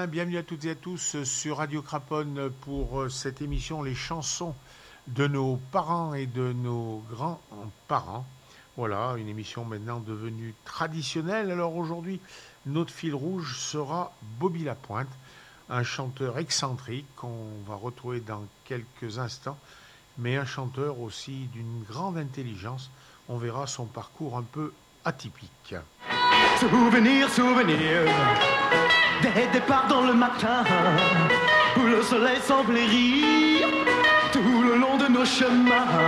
bienvenue à toutes et à tous sur Radio Craponne pour cette émission Les chansons de nos parents et de nos grands-parents. Voilà, une émission maintenant devenue traditionnelle. Alors aujourd'hui, notre fil rouge sera Bobby Lapointe, un chanteur excentrique qu'on va retrouver dans quelques instants, mais un chanteur aussi d'une grande intelligence. On verra son parcours un peu atypique. Souvenir, souvenir des départs dans le matin où le soleil semblait rire tout le long de nos chemins.